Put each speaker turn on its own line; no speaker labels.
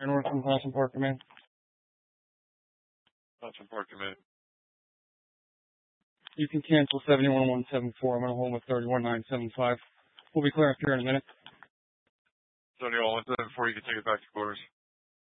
North from Classen Park Command.
Classen Park Command.
You can cancel 71174. I'm going to hold with 31975. We'll be clear up here in a minute.
71174, you can take it back to quarters.